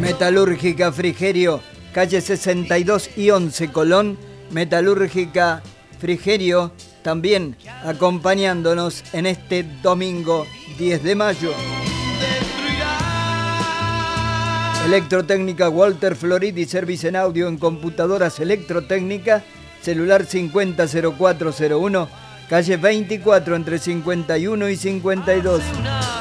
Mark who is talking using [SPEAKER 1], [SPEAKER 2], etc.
[SPEAKER 1] Metalúrgica Frigerio, calle 62 y 11 Colón. Metalúrgica Frigerio también acompañándonos en este domingo 10 de mayo. Electrotécnica Walter Floridi, servicio en audio en computadoras electrotécnicas, celular 500401, calle 24 entre 51 y 52.